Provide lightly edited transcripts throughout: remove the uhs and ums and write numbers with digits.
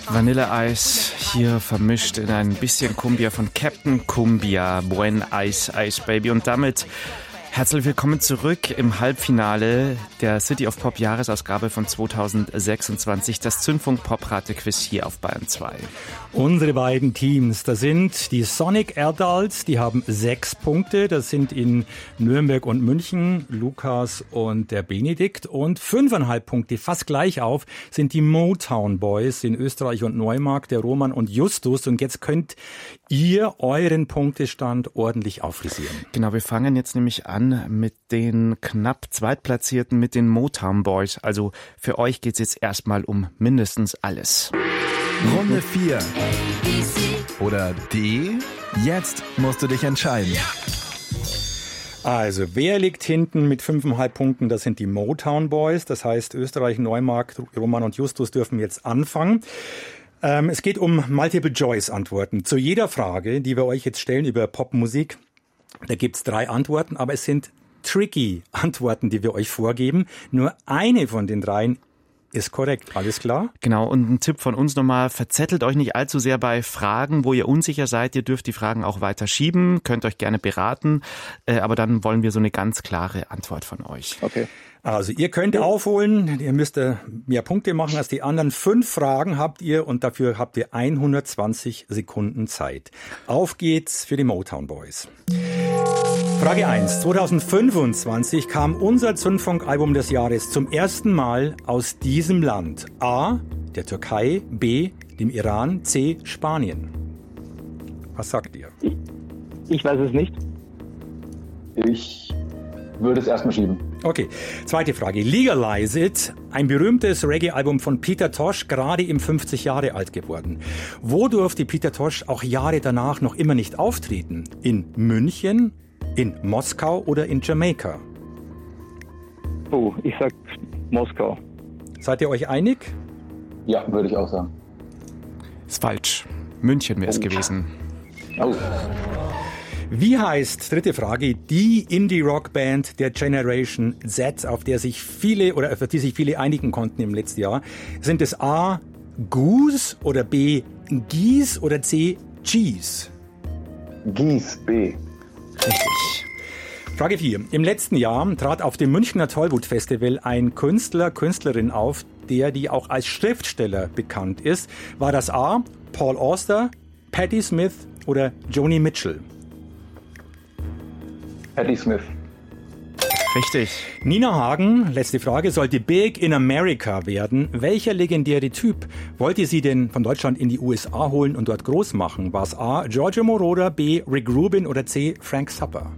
Vanilleeis hier vermischt in ein bisschen Cumbia von Captain Cumbia, Buen Ice Ice Baby. Und damit herzlich willkommen zurück im Halbfinale der City of Pop Jahresausgabe von 2026, das Zündfunk Pop Rate-Quiz hier auf Bayern 2. Unsere beiden Teams, das sind die Sonic Adults, die haben 6 Punkte, das sind in Nürnberg und München Lukas und der Benedikt, und 5,5 Punkte, fast gleich auf, sind die Motown Boys in Österreich und Neumarkt, der Roman und Justus, und jetzt könnt ihr euren Punktestand ordentlich auffrisieren. Genau, wir fangen jetzt nämlich an mit den knapp Zweitplatzierten, mit den Motown Boys. Also für euch geht's jetzt erstmal um mindestens alles. Runde 4. Oder D? Jetzt musst du dich entscheiden. Also, wer liegt hinten mit 5,5 Punkten? Das sind die Motown Boys. Das heißt, Österreich, Neumarkt, Roman und Justus dürfen jetzt anfangen. Es geht um Multiple-Choice-Antworten. Zu jeder Frage, die wir euch jetzt stellen über Popmusik, da gibt's 3 Antworten, aber es sind tricky Antworten, die wir euch vorgeben. Nur eine von den 3 ist korrekt. Alles klar? Genau, und ein Tipp von uns nochmal, verzettelt euch nicht allzu sehr bei Fragen, wo ihr unsicher seid. Ihr dürft die Fragen auch weiter schieben, könnt euch gerne beraten, aber dann wollen wir so eine ganz klare Antwort von euch. Okay. Also ihr könnt aufholen, ihr müsst mehr Punkte machen als die anderen. 5 Fragen habt ihr und dafür habt ihr 120 Sekunden Zeit. Auf geht's für die Motown Boys. Frage 1. 2025 kam unser Zündfunk-Album des Jahres zum ersten Mal aus diesem Land. A. der Türkei, B. dem Iran, C. Spanien. Was sagt ihr? Ich weiß es nicht. Ich würde es erstmal schieben. Okay, zweite Frage. Legalize It, ein berühmtes Reggae-Album von Peter Tosh, gerade im 50 Jahre alt geworden. Wo durfte Peter Tosh auch Jahre danach noch immer nicht auftreten? In München, in Moskau oder in Jamaika? Oh, ich sag Moskau. Seid ihr euch einig? Ja, würde ich auch sagen. Ist falsch. München wäre es gewesen. Oh. Wie heißt, dritte Frage, die Indie-Rock-Band der Generation Z, auf die sich viele einigen konnten im letzten Jahr? Sind es A. Goose oder B. Geese oder C. Cheese? Geese, B. Richtig. Frage 4. Im letzten Jahr trat auf dem Münchner Tollwood Festival ein Künstlerin auf, die auch als Schriftsteller bekannt ist. War das A. Paul Auster, Patti Smith oder Joni Mitchell? Patti Smith. Richtig. Nina Hagen, letzte Frage, sollte Big in America werden. Welcher legendäre Typ wollte sie denn von Deutschland in die USA holen und dort groß machen? War es A. Giorgio Moroder, B. Rick Rubin oder C. Frank Zappa?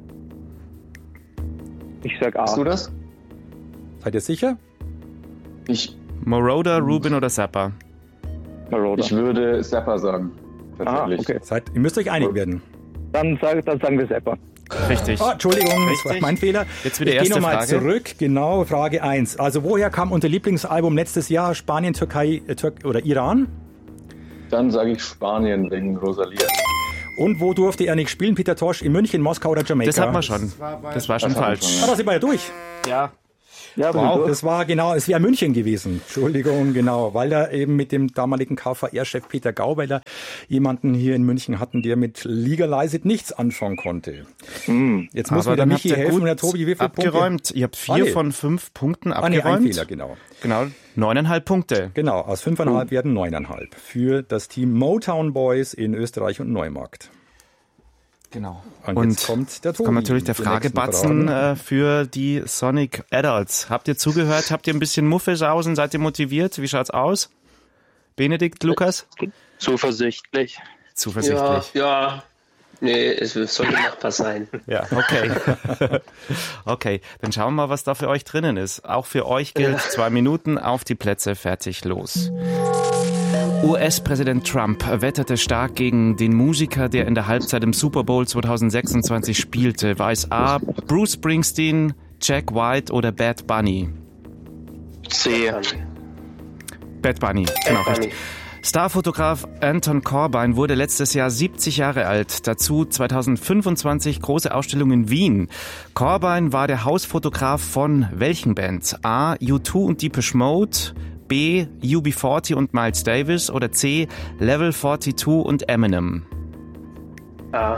Ich sag A. Hast du das? Seid ihr sicher? Moroder, Rubin oder Zappa? Moroder. Ich würde Zappa sagen. Tatsächlich. Okay. Ihr müsst euch einig werden. Dann sagen wir Zappa. Richtig. Entschuldigung, das Richtig. war mein Fehler. Jetzt wieder ich gehe erste nochmal Frage. zurück. Genau, Frage 1. Also woher kam unser Lieblingsalbum letztes Jahr? Spanien, Türkei oder Iran? Dann sage ich Spanien wegen Rosalia. Und wo durfte er nicht spielen? Peter Tosh in München, Moskau oder Jamaika? Das hatten wir schon. Das war schon falsch. Da sind wir ja durch. Ja. Ja, Wow, das war genau, es wäre München gewesen. Entschuldigung, genau, weil da eben mit dem damaligen KVR-Chef Peter Gauweiler jemanden hier in München hatten, der mit Legalize It nichts anfangen konnte. Jetzt muss mir der Michi helfen und der Tobi, wie viele abgeräumt. Punkte? Ihr habt 4 von 5 Punkten Ein abgeräumt. Fehler, genau. Genau, 9,5 Punkte. Genau, aus 5,5 werden 9,5 für das Team Motown Boys in Österreich und Neumarkt. Genau. Und jetzt kommt der Tobi. Kommt natürlich der mit den nächsten Fragebatzen Fragen. für die Sonic Adults. Habt ihr zugehört? Habt ihr ein bisschen Muffelsausen? Seid ihr motiviert? Wie schaut's aus? Benedikt, Lukas? Zuversichtlich. Zuversichtlich. Ja. Nee, es sollte machbar sein. Ja, okay. Okay, dann schauen wir mal, was da für euch drinnen ist. Auch für euch gilt 2 Minuten, auf die Plätze, fertig, los. US-Präsident Trump wetterte stark gegen den Musiker, der in der Halbzeit im Super Bowl 2026 spielte. War es A. Bruce Springsteen, Jack White oder Bad Bunny? C. Bad Bunny, genau, richtig. Starfotograf Anton Corbijn wurde letztes Jahr 70 Jahre alt. Dazu 2025 große Ausstellung in Wien. Corbijn war der Hausfotograf von welchen Bands? A. U2 und Depeche Mode, B. UB40 und Miles Davis oder C. Level 42 und Eminem? A.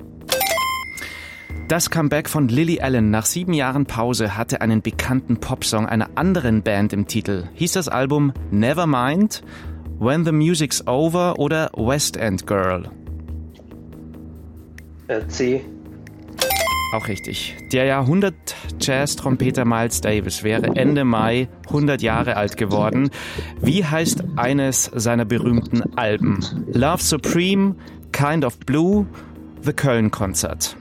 Das Comeback von Lily Allen nach 7 Jahren Pause hatte einen bekannten Popsong einer anderen Band im Titel. Hieß das Album Nevermind, When the Music's Over oder West End Girl? C. Auch richtig. Der Jahrhundert-Jazz-Trompeter Miles Davis wäre Ende Mai 100 Jahre alt geworden. Wie heißt eines seiner berühmten Alben? Love Supreme, Kind of Blue, The Köln-Konzert.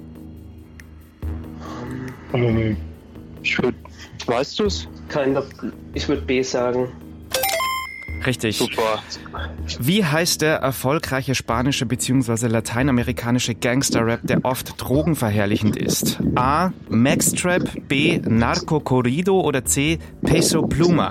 Weißt du's? Ich würde B sagen. Richtig. Super. Wie heißt der erfolgreiche spanische bzw. lateinamerikanische Gangster-Rap, der oft drogenverherrlichend ist? A. Maxtrap, B. Narco Corrido oder C. Peso Pluma?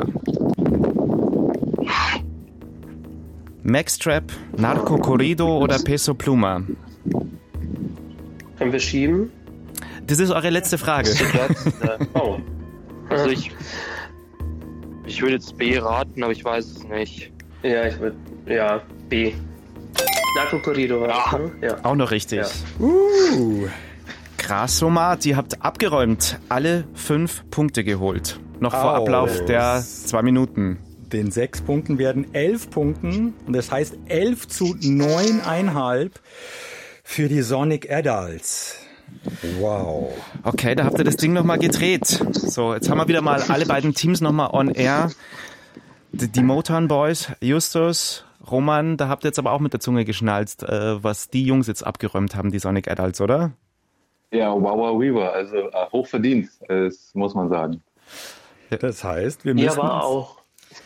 Maxtrap, Narco Corrido oder Peso Pluma? Können wir schieben? Das ist eure letzte Frage. Oh. Also ich würde jetzt B raten, aber ich weiß es nicht. Ja, ich würde. Ja, B. Narco Corrido war das, ne? Ja. Auch noch richtig. Ja. Krass, Somat, ihr habt abgeräumt. Alle 5 Punkte geholt. Noch vor Ablauf der 2 Minuten. Den 6 Punkten werden 11 Punkten. Und das heißt 11 zu 9,5 für die Sonic Adults. Wow. Okay, da habt ihr das Ding nochmal gedreht. So, jetzt haben wir wieder mal alle beiden Teams nochmal on air. Die Motown Boys, Justus, Roman, da habt ihr jetzt aber auch mit der Zunge geschnalzt, was die Jungs jetzt abgeräumt haben, die Sonic Adults, oder? Ja, wow, Weaver, also hochverdient, das muss man sagen. Das heißt, wir müssen Ja, aber auch.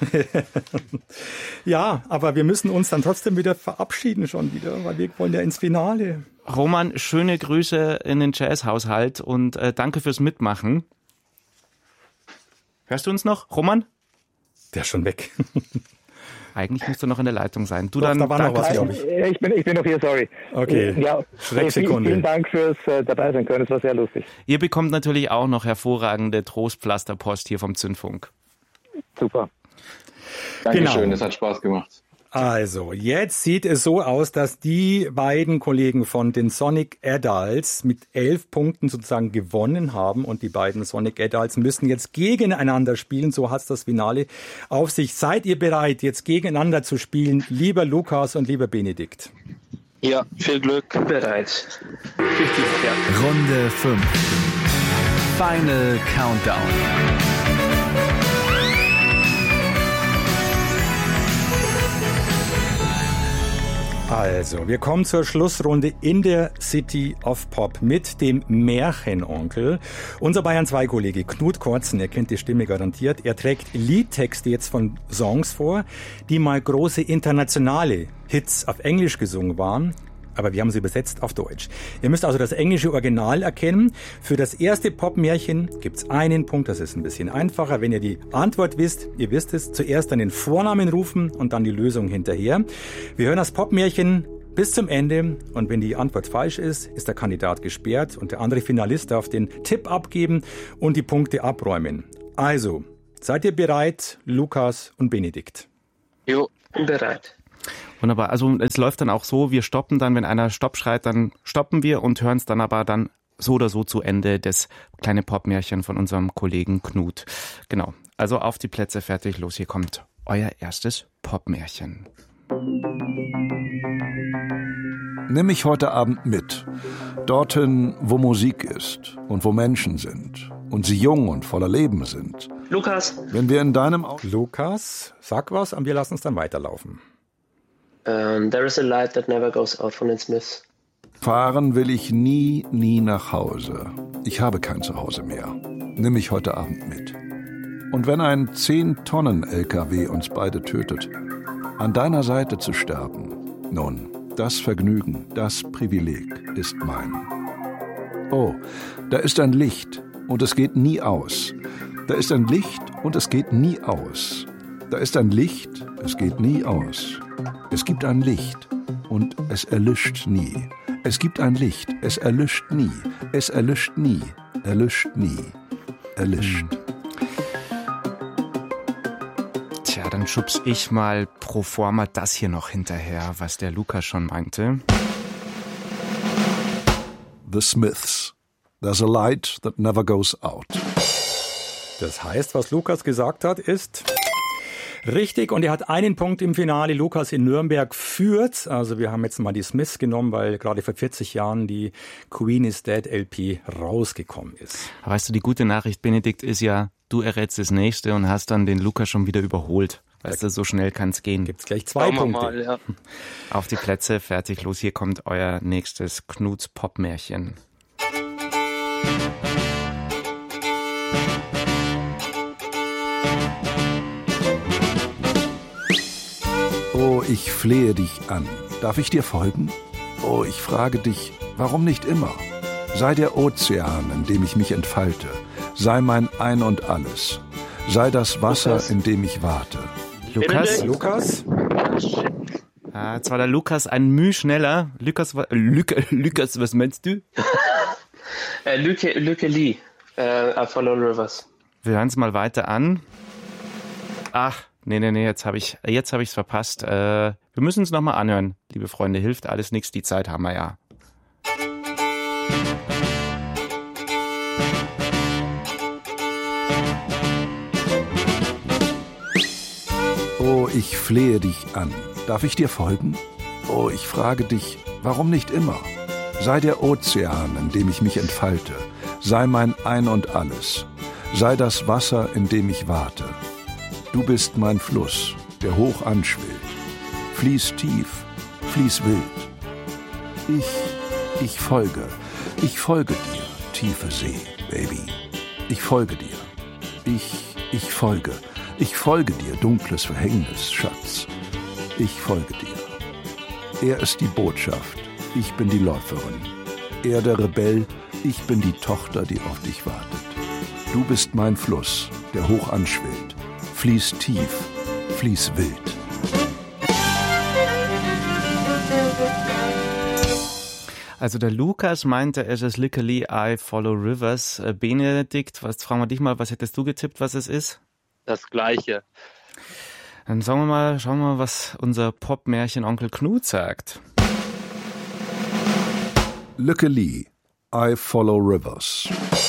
Ja, aber wir müssen uns dann trotzdem wieder verabschieden schon wieder, weil wir wollen ja ins Finale. Roman, schöne Grüße in den Jazz-Haushalt und danke fürs Mitmachen. Hörst du uns noch, Roman? Der ist schon weg. Eigentlich musst du noch in der Leitung sein. Du Doch, dann, da war noch was, glaube ich. Ich bin noch hier, sorry. Okay, Ja, Schrecksekunde. vielen Dank fürs dabei sein können, es war sehr lustig. Ihr bekommt natürlich auch noch hervorragende Trostpflasterpost hier vom Zündfunk. Super. Dankeschön, Genau. das hat Spaß gemacht. Also, jetzt sieht es so aus, dass die beiden Kollegen von den Sonic Adults mit 11 Punkten sozusagen gewonnen haben und die beiden Sonic Adults müssen jetzt gegeneinander spielen. So hat's das Finale auf sich. Seid ihr bereit, jetzt gegeneinander zu spielen, lieber Lukas und lieber Benedikt? Ja, viel Glück. Bereit. Runde 5. Final Countdown. Also, wir kommen zur Schlussrunde in der City of Pop mit dem Märchenonkel. Unser Bayern 2-Kollege Knut Kortzen, er kennt die Stimme garantiert. Er trägt Liedtexte jetzt von Songs vor, die mal große internationale Hits auf Englisch gesungen waren. Aber wir haben sie übersetzt auf Deutsch. Ihr müsst also das englische Original erkennen. Für das erste Popmärchen gibt's einen Punkt, das ist ein bisschen einfacher. Wenn ihr die Antwort wisst, ihr wisst es, zuerst dann den Vornamen rufen und dann die Lösung hinterher. Wir hören das Popmärchen bis zum Ende und wenn die Antwort falsch ist, ist der Kandidat gesperrt und der andere Finalist darf den Tipp abgeben und die Punkte abräumen. Also, seid ihr bereit, Lukas und Benedikt? Jo, bereit. Wunderbar. Also es läuft dann auch so, wir stoppen dann, wenn einer Stopp schreit, dann stoppen wir und hören es dann aber dann so oder so zu Ende, das kleine Popmärchen von unserem Kollegen Knut. Genau. Also auf die Plätze, fertig, los, hier kommt euer erstes Popmärchen. Nimm mich heute Abend mit. Dorthin, wo Musik ist und wo Menschen sind und sie jung und voller Leben sind. Lukas. Wenn wir in deinem Lukas, sag was und wir lassen es dann weiterlaufen. There is a light that never goes out von den Smiths. Fahren will ich nie nach Hause. Ich habe kein Zuhause mehr. Nimm mich heute Abend mit. Und wenn ein 10-Tonnen-LKW uns beide tötet, an deiner Seite zu sterben, nun, das Vergnügen, das Privileg ist mein. Oh, da ist ein Licht und es geht nie aus. Da ist ein Licht und es geht nie aus. Da ist ein Licht, es geht nie aus. Es gibt ein Licht und es erlischt nie. Es gibt ein Licht, es erlischt nie. Es erlischt nie, erlischt nie, erlischt. Ja, dann schubs ich mal pro forma das hier noch hinterher, was der Lukas schon meinte. The Smiths. There's a light that never goes out. Das heißt, was Lukas gesagt hat, ist richtig. Und er hat einen Punkt im Finale. Lukas in Nürnberg führt. Also wir haben jetzt mal die Smiths genommen, weil gerade vor 40 Jahren die Queen is Dead LP rausgekommen ist. Weißt du, die gute Nachricht, Benedikt, ist ja, du errätst das nächste und hast dann den Lukas schon wieder überholt. Weißt du, so schnell kann es gehen. Gibt's gleich 2 Punkte. Mal, ja. Auf die Plätze, fertig, los. Hier kommt euer nächstes Knuts Popmärchen. Oh, ich flehe dich an. Darf ich dir folgen? Oh, ich frage dich, warum nicht immer? Sei der Ozean, in dem ich mich entfalte. Sei mein Ein und Alles. Sei das Wasser, Lukas. in dem ich warte. Lukas? Lukas? Jetzt war der Lukas ein Müh schneller. Lukas, was meinst du? Lücke Lee, I Follow Rivers. Wir hören es mal weiter an. Ach, nee, jetzt habe ich's verpasst. Wir müssen es nochmal anhören, liebe Freunde. Hilft alles nichts, die Zeit haben wir ja. Oh, ich flehe dich an. Darf ich dir folgen? Oh, ich frage dich, warum nicht immer? Sei der Ozean, in dem ich mich entfalte. Sei mein Ein und Alles. Sei das Wasser, in dem ich warte. Du bist mein Fluss, der hoch anschwillt. Fließ tief, fließ wild. Ich folge dir, tiefe See, Baby. Ich folge dir. Ich folge dir, dunkles Verhängnis, Schatz. Ich folge dir. Er ist die Botschaft, ich bin die Läuferin. Er der Rebell, ich bin die Tochter, die auf dich wartet. Du bist mein Fluss, der hoch anschwillt. Fließ tief, fließ wild. Also der Lukas meinte, es ist Literally I Follow Rivers. Benedikt, fragen wir dich mal, was hättest du getippt, was es ist? Das Gleiche. Dann schauen wir mal, was unser Popmärchen Onkel Knut sagt. Lücke-Lee, I Follow Rivers.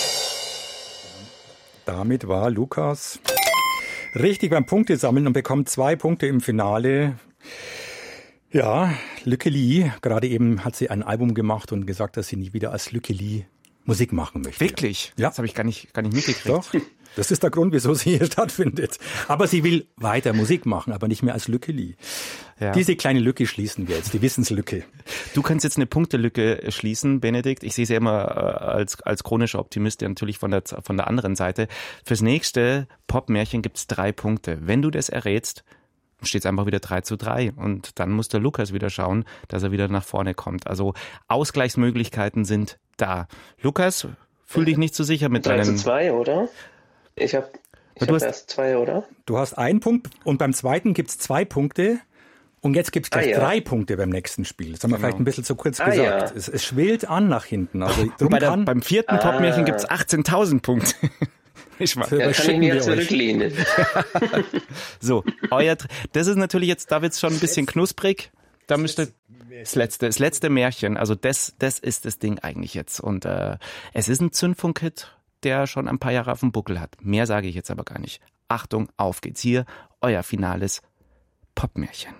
Damit war Lukas richtig beim Punktesammeln und bekommt 2 Punkte im Finale. Ja, Lücke Lee, gerade eben hat sie ein Album gemacht und gesagt, dass sie nie wieder als Lücke Lee Musik machen möchte. Wirklich? Ja. Das habe ich gar nicht mitgekriegt. Doch, das ist der Grund, wieso sie hier stattfindet. Aber sie will weiter Musik machen, aber nicht mehr als Lücke Lee. Ja. Diese kleine Lücke schließen wir jetzt, die Wissenslücke. Du kannst jetzt eine Punktelücke schließen, Benedikt. Ich sehe sie immer als chronischer Optimist, natürlich von der anderen Seite. Fürs nächste Popmärchen gibt's 3 Punkte. Wenn du das errätst, steht es einfach wieder 3:3 und dann muss der Lukas wieder schauen, dass er wieder nach vorne kommt. Also Ausgleichsmöglichkeiten sind da. Lukas, fühl dich nicht so sicher mit deinen... 3:2, oder? Ich hab erst 2, oder? Du hast 1 Punkt und beim zweiten gibt's 2 Punkte. Und jetzt gibt's gleich 3 Punkte beim nächsten Spiel. Das haben wir vielleicht ein bisschen zu kurz gesagt. Ja. Es schwillt an nach hinten. Also beim 4. Popmärchen gibt's 18.000 Punkte. Da kann ich mir zurücklehnen. So, das ist natürlich jetzt, da wird's schon ein bisschen knusprig. Da müsste das letzte Märchen, also das ist das Ding eigentlich jetzt. Und es ist ein Zündfunk-Hit, der schon ein paar Jahre auf dem Buckel hat. Mehr sage ich jetzt aber gar nicht. Achtung, auf geht's hier, euer finales Popmärchen.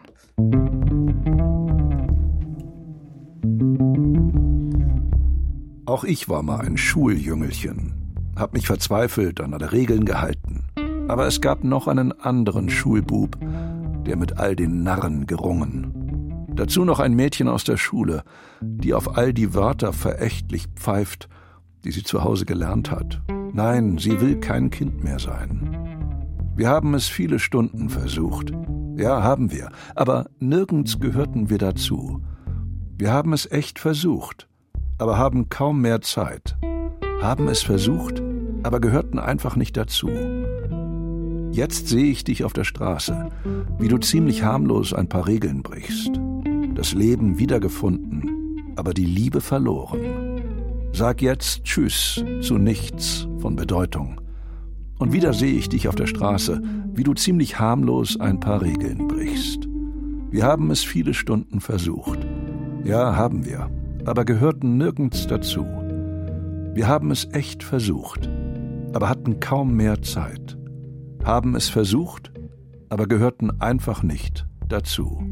Auch ich war mal ein Schuljüngelchen, hab mich verzweifelt an alle Regeln gehalten. Aber es gab noch einen anderen Schulbub, der mit all den Narren gerungen. Dazu noch ein Mädchen aus der Schule, die auf all die Wörter verächtlich pfeift, die sie zu Hause gelernt hat. Nein, sie will kein Kind mehr sein. Wir haben es viele Stunden versucht. Ja, haben wir. Aber nirgends gehörten wir dazu. Wir haben es echt versucht, aber haben kaum mehr Zeit. Haben es versucht, aber gehörten einfach nicht dazu. Jetzt sehe ich dich auf der Straße, wie du ziemlich harmlos ein paar Regeln brichst. Das Leben wiedergefunden, aber die Liebe verloren. Sag jetzt Tschüss zu nichts von Bedeutung Und wieder sehe ich dich auf der Straße, wie du ziemlich harmlos ein paar Regeln brichst. Wir haben es viele Stunden versucht. Ja, haben wir, aber gehörten nirgends dazu. Wir haben es echt versucht, aber hatten kaum mehr Zeit. Haben es versucht, aber gehörten einfach nicht dazu.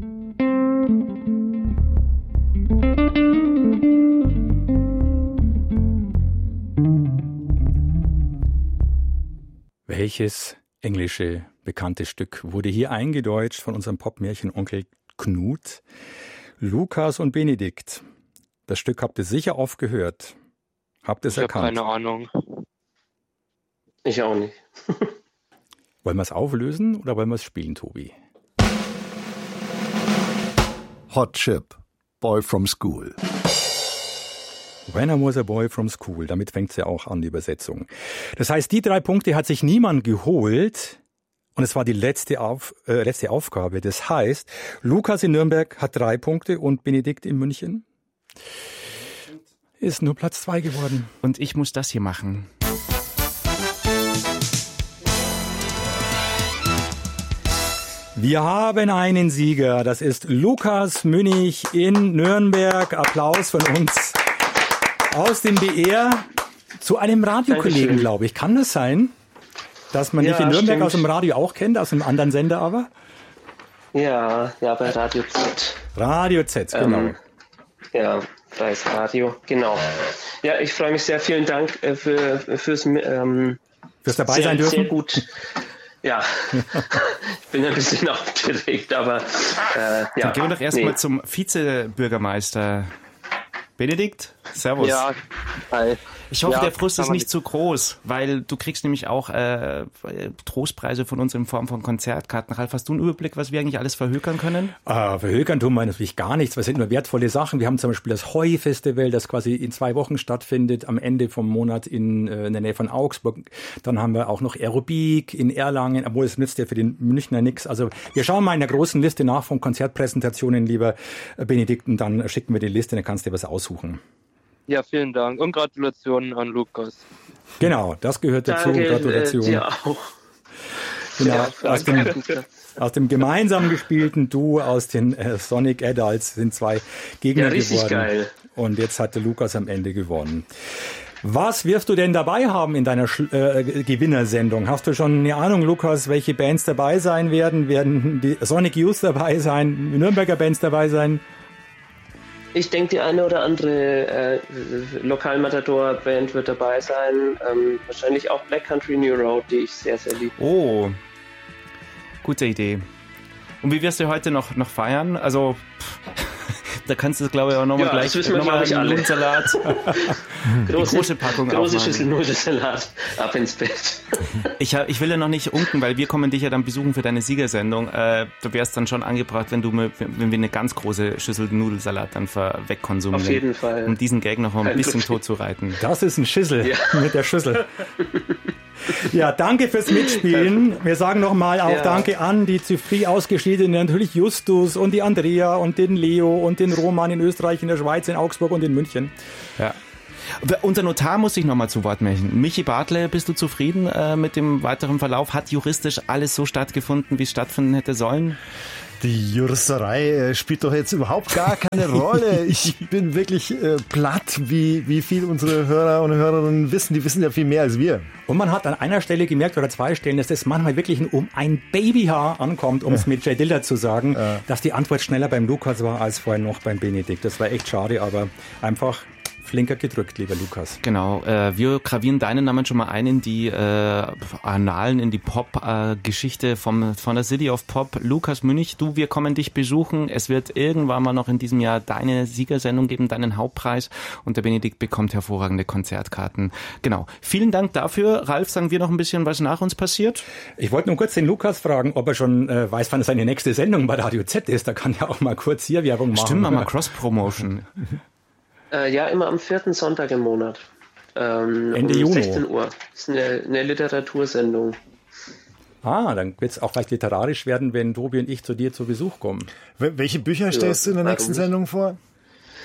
Welches englische bekannte Stück wurde hier eingedeutscht von unserem Popmärchen-Onkel Knut? Lukas und Benedikt. Das Stück habt ihr sicher oft gehört. Habt ihr es erkannt? Ich habe keine Ahnung. Ich auch nicht. Wollen wir es auflösen oder wollen wir es spielen, Tobi? Hot Chip, Boy from School. When I was a boy from school. Damit fängt es ja auch an, die Übersetzung. Das heißt, die 3 Punkte hat sich niemand geholt. Und es war die letzte Aufgabe. Das heißt, Lukas in Nürnberg hat 3 Punkte und Benedikt in München ist nur Platz 2 geworden. Und ich muss das hier machen. Wir haben einen Sieger. Das ist Lukas Münnig in Nürnberg. Applaus von uns aus dem BR zu einem Radiokollegen, glaube ich. Kann das sein, dass man dich in Nürnberg stimmt. Aus dem Radio auch kennt, aus einem anderen Sender aber? Ja, bei Radio Z. Radio Z, genau. Ja, freies Radio, genau. Ja, ich freue mich sehr. Vielen Dank fürs dabei sein dürfen. Sehr gut. Ja, ich bin ein bisschen aufgeregt, aber ja. Dann gehen wir doch erstmal zum Vizebürgermeister. Benedikt, servus. Ja, hi. Ich hoffe, der Frust ist nicht zu groß, weil du kriegst nämlich auch Trostpreise von uns in Form von Konzertkarten. Ralf, hast du einen Überblick, was wir eigentlich alles verhökern können? Verhökern tun wir natürlich gar nichts. Was sind nur wertvolle Sachen? Wir haben zum Beispiel das Heu-Festival, das quasi in 2 Wochen stattfindet, am Ende vom Monat in der Nähe von Augsburg. Dann haben wir auch noch Aerobik in Erlangen, obwohl es nützt ja für den Münchner nichts. Also wir schauen mal in der großen Liste nach von Konzertpräsentationen, lieber Benedikt, und dann schicken wir die Liste, dann kannst du dir was aussuchen. Ja, vielen Dank und Gratulationen an Lukas. Genau, das gehört dazu. Danke, Gratulation. dir auch. Genau, aus dem gemeinsam gespielten Duo aus den Sonic Adults sind 2 Gegner geworden. Geil. Und jetzt hatte Lukas am Ende gewonnen. Was wirst du denn dabei haben in deiner Gewinnersendung? Hast du schon eine Ahnung, Lukas, welche Bands dabei sein werden? Werden die Sonic Youth dabei sein? Nürnberger Bands dabei sein? Ich denke, die eine oder andere Lokalmatador-Band wird dabei sein. Wahrscheinlich auch Black Country New Road, die ich sehr, sehr liebe. Oh, gute Idee. Und wie wirst du heute noch feiern? Also, da kannst du, glaube ich, auch nochmal gleich einen Nudelsalat. Große Packung große Schüssel Nudelsalat, ab ins Bett. Ich will ja noch nicht unken, weil wir kommen dich ja dann besuchen für deine Siegersendung. Du wärst dann schon angebracht, wenn wir eine ganz große Schüssel Nudelsalat dann wegkonsumieren. Auf jeden Fall. Um diesen Gag noch ein bisschen tot zu reiten. Das ist ein Schüssel mit der Schüssel. Ja, danke fürs Mitspielen. Wir sagen nochmal auch Danke an die zu früh ausgeschiedenen, natürlich Justus und die Andrea und den Leo und den Roman in Österreich, in der Schweiz, in Augsburg und in München. Ja. Unser Notar muss sich nochmal zu Wort melden. Michi Bartle, bist du zufrieden mit dem weiteren Verlauf? Hat juristisch alles so stattgefunden, wie es stattfinden hätte sollen? Die Juristerei spielt doch jetzt überhaupt gar keine Rolle. Ich bin wirklich platt, wie viel unsere Hörer und Hörerinnen wissen. Die wissen ja viel mehr als wir. Und man hat an einer Stelle gemerkt, oder 2 Stellen, dass das manchmal wirklich um ein Babyhaar ankommt, um es mit Jay Diller zu sagen, dass die Antwort schneller beim Lukas war als vorher noch beim Benedikt. Das war echt schade, aber einfach flinker gedrückt, lieber Lukas. Genau, wir gravieren deinen Namen schon mal ein in die Annalen, in die Pop-Geschichte von der City of Pop. Lukas Münnig, wir kommen dich besuchen. Es wird irgendwann mal noch in diesem Jahr deine Siegersendung geben, deinen Hauptpreis, und der Benedikt bekommt hervorragende Konzertkarten. Genau, vielen Dank dafür. Ralf, sagen wir noch ein bisschen, was nach uns passiert? Ich wollte nur kurz den Lukas fragen, ob er schon weiß, wann seine nächste Sendung bei Radio Z ist. Da kann er auch mal kurz hier Werbung machen. Stimmt, mal Cross-Promotion. Ja, immer am 4. Sonntag im Monat. Ende Juni. 16 Uhr. Das ist eine Literatursendung. Dann wird es auch vielleicht literarisch werden, wenn Tobi und ich zu dir zu Besuch kommen. Welche Bücher stellst du in der nächsten Sendung vor?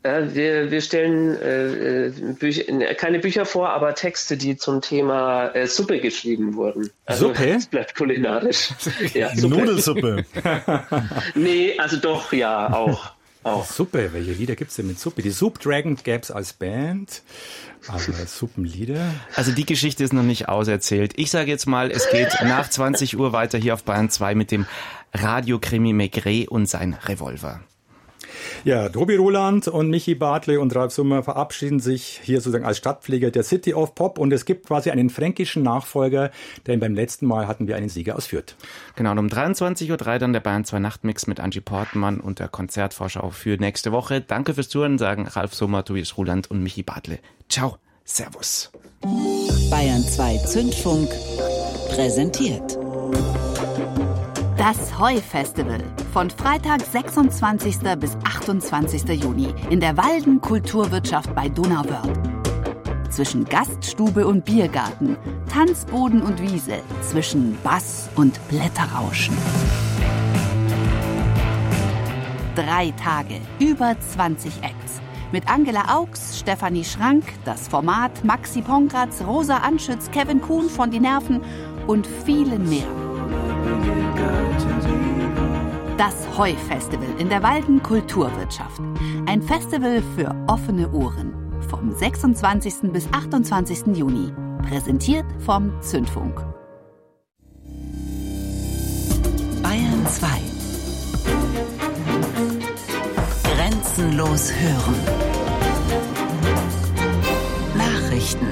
Wir stellen keine Bücher vor, aber Texte, die zum Thema Suppe geschrieben wurden. Also, Suppe? Es bleibt kulinarisch. Ja, Suppe. Nudelsuppe. Nee, also doch, ja, auch. Suppe, welche Lieder gibt's denn mit Suppe? Die Soup Dragon gäb's als Band, aber Suppenlieder? Also die Geschichte ist noch nicht auserzählt. Ich sage jetzt mal, es geht nach 20 Uhr weiter hier auf Bayern 2 mit dem Radiokrimi Maigret und sein Revolver. Ja, Tobi Ruland und Michi Bartle und Ralf Summer verabschieden sich hier sozusagen als Stadtpfleger der City of Pop und es gibt quasi einen fränkischen Nachfolger, denn beim letzten Mal hatten wir einen Sieger aus Fürth. Genau, und um 23.03 Uhr dann der Bayern 2 Nachtmix mit Angie Portmann und der Konzertvorschau für nächste Woche. Danke fürs Zuhören, sagen Ralf Summer, Tobias Ruland und Michi Bartle. Ciao, Servus. Bayern 2 Zündfunk präsentiert Das Heu-Festival von Freitag 26. bis 28. Juni in der Walden Kulturwirtschaft bei Donauwörth. Zwischen Gaststube und Biergarten, Tanzboden und Wiese, zwischen Bass und Blätterrauschen. 3 Tage, über 20 Acts. Mit Angela Augs, Stefanie Schrank, das Format, Maxi Pongratz, Rosa Anschütz, Kevin Kuhn von Die Nerven und vielen mehr. Das Heu-Festival in der Walden Kulturwirtschaft. Ein Festival für offene Ohren. Vom 26. bis 28. Juni. Präsentiert vom Zündfunk. Bayern 2. Grenzenlos hören. Nachrichten.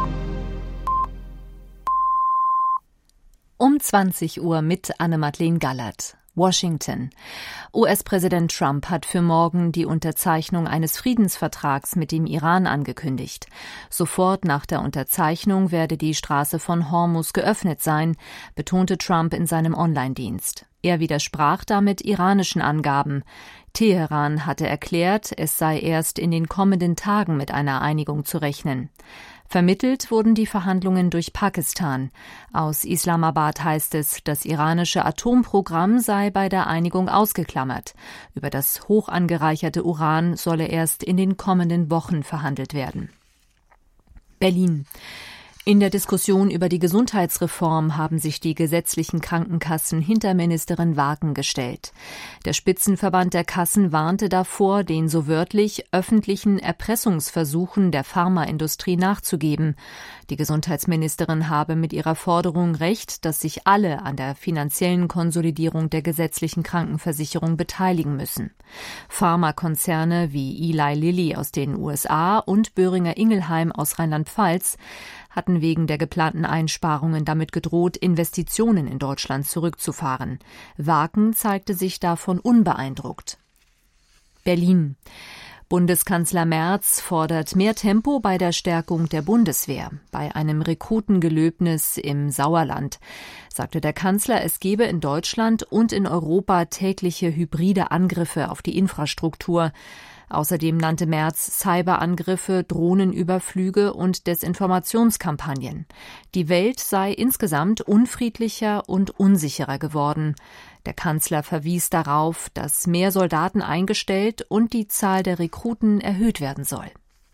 Um 20 Uhr mit Anne-Madeleine Gallert. Washington. US-Präsident Trump hat für morgen die Unterzeichnung eines Friedensvertrags mit dem Iran angekündigt. Sofort nach der Unterzeichnung werde die Straße von Hormuz geöffnet sein, betonte Trump in seinem Online-Dienst. Er widersprach damit iranischen Angaben. Teheran hatte erklärt, es sei erst in den kommenden Tagen mit einer Einigung zu rechnen. Vermittelt wurden die Verhandlungen durch Pakistan. Aus Islamabad heißt es, das iranische Atomprogramm sei bei der Einigung ausgeklammert. Über das hoch angereicherte Uran solle erst in den kommenden Wochen verhandelt werden. Berlin. In der Diskussion über die Gesundheitsreform haben sich die gesetzlichen Krankenkassen hinter Ministerin Wagen gestellt. Der Spitzenverband der Kassen warnte davor, den so wörtlich öffentlichen Erpressungsversuchen der Pharmaindustrie nachzugeben. Die Gesundheitsministerin habe mit ihrer Forderung recht, dass sich alle an der finanziellen Konsolidierung der gesetzlichen Krankenversicherung beteiligen müssen. Pharmakonzerne wie Eli Lilly aus den USA und Boehringer Ingelheim aus Rheinland-Pfalz hatten wegen der geplanten Einsparungen damit gedroht, Investitionen in Deutschland zurückzufahren. Wagen zeigte sich davon unbeeindruckt. Berlin. Bundeskanzler Merz fordert mehr Tempo bei der Stärkung der Bundeswehr. Bei einem Rekrutengelöbnis im Sauerland sagte der Kanzler, es gebe in Deutschland und in Europa tägliche hybride Angriffe auf die Infrastruktur. Außerdem nannte Merz Cyberangriffe, Drohnenüberflüge und Desinformationskampagnen. Die Welt sei insgesamt unfriedlicher und unsicherer geworden. Der Kanzler verwies darauf, dass mehr Soldaten eingestellt und die Zahl der Rekruten erhöht werden soll.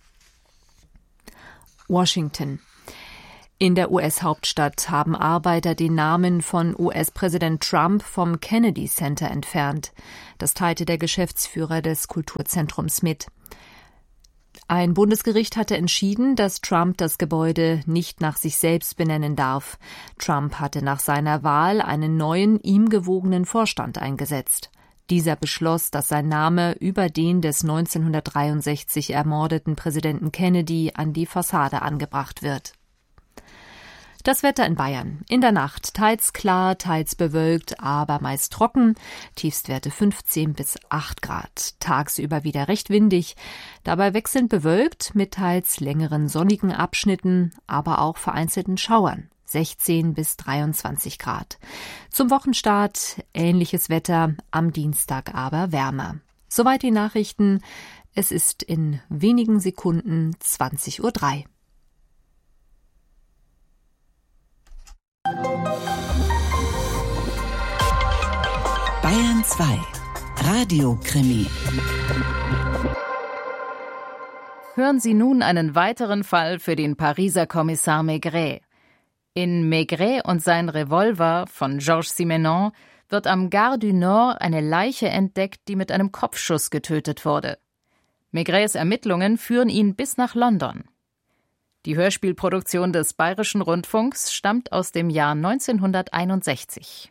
Washington. In der US-Hauptstadt haben Arbeiter den Namen von US-Präsident Trump vom Kennedy Center entfernt. Das teilte der Geschäftsführer des Kulturzentrums mit. Ein Bundesgericht hatte entschieden, dass Trump das Gebäude nicht nach sich selbst benennen darf. Trump hatte nach seiner Wahl einen neuen, ihm gewogenen Vorstand eingesetzt. Dieser beschloss, dass sein Name über den des 1963 ermordeten Präsidenten Kennedy an die Fassade angebracht wird. Das Wetter in Bayern. In der Nacht teils klar, teils bewölkt, aber meist trocken. Tiefstwerte 15 bis 8 Grad. Tagsüber wieder recht windig. Dabei wechselnd bewölkt mit teils längeren sonnigen Abschnitten, aber auch vereinzelten Schauern. 16 bis 23 Grad. Zum Wochenstart ähnliches Wetter, am Dienstag aber wärmer. Soweit die Nachrichten. Es ist in wenigen Sekunden 20:03 Uhr. Bayern 2 Radiokrimi. Hören Sie nun einen weiteren Fall für den Pariser Kommissar Maigret. In Maigret und sein Revolver von Georges Simenon wird am Gare du Nord eine Leiche entdeckt, die mit einem Kopfschuss getötet wurde. Maigrets Ermittlungen führen ihn bis nach London. Die Hörspielproduktion des Bayerischen Rundfunks stammt aus dem Jahr 1961.